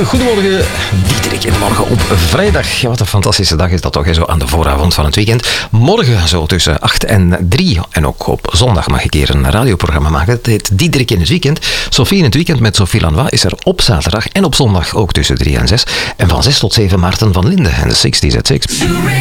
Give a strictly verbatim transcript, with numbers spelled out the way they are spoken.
Goedemorgen, Diederik in de morgen op vrijdag. Ja, wat een fantastische dag is dat toch, hè? Zo aan de vooravond van het weekend. Morgen zo tussen acht en drie. En ook op zondag mag ik hier een radioprogramma maken. Het heet Diederik in het weekend. Sophie in het weekend met Sophie Lanois is er op zaterdag en op zondag ook tussen drie en zes. En van zes tot zeven Maarten van Linden en de zestig at zes.